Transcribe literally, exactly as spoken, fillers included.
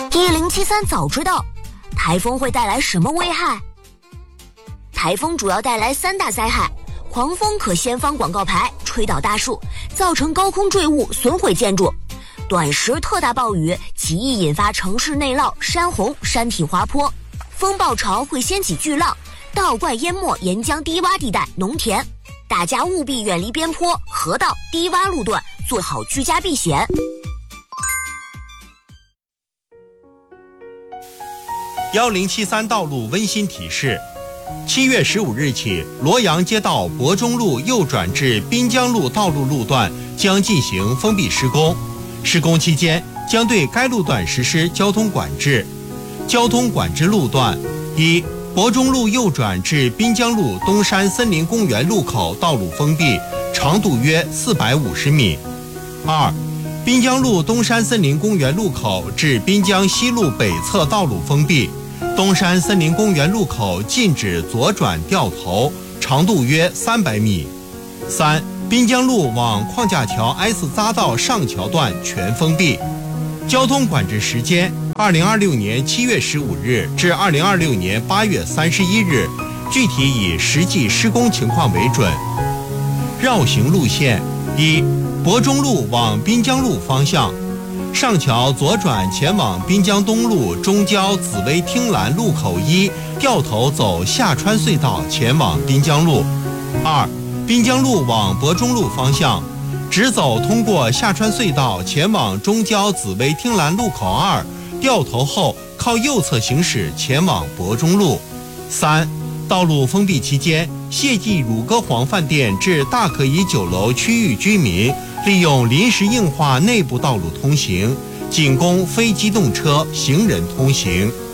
一零七三早知道，台风会带来什么危害？台风主要带来三大灾害：狂风可掀翻广告牌，吹倒大树，造成高空坠物，损毁建筑；短时特大暴雨极易引发城市内涝、山洪、山体滑坡；风暴潮会掀起巨浪，倒灌淹没沿江低洼地带、农田。大家务必远离边坡、河道、低洼路段，做好居家避险。 一零七三道路温馨提示：七月十五日起，罗阳街道博中路右转至滨江路道路路段将进行封闭施工。施工期间，将对该路段实施交通管制。交通管制路段：一、博中路右转至滨江路东山森林公园路口道路封闭，长度约四百五十米；二、滨江路东山森林公园路口至滨江西路北侧道路封闭，东山森林公园路口禁止左转掉头，长度约三百米；三、滨江路往框架桥 S 匝道上桥段全封闭。交通管制时间：二零二六年七月十五日至二零二六年八月三十一日，具体以实际施工情况为准。绕行路线：一、博中路往滨江路方向，上桥左转前往滨江东路中郊紫薇汀兰路口一，掉头走下川隧道前往滨江路。二、滨江路往博中路方向，直走通过下川隧道前往中郊紫薇汀兰路口二，掉头后靠右侧行驶前往博中路。三、道路封闭期间，谢记汝歌皇饭店至大可以酒楼区域居民利用临时硬化内部道路通行，仅供非机动车、行人通行。